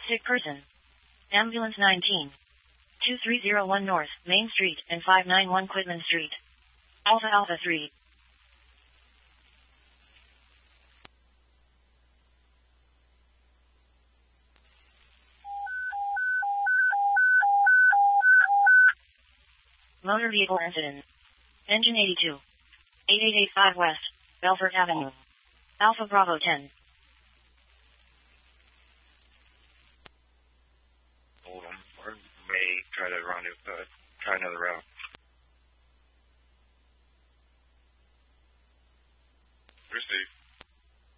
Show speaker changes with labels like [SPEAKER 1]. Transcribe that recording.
[SPEAKER 1] Sick person. Ambulance 19. 2301 North, Main Street, and 591 Quitman Street. Alpha Alpha 3. Motor vehicle incident. Engine 82. 8885 West, Belfort Avenue. Alpha Bravo 10.
[SPEAKER 2] Hold on, or may try to try another route.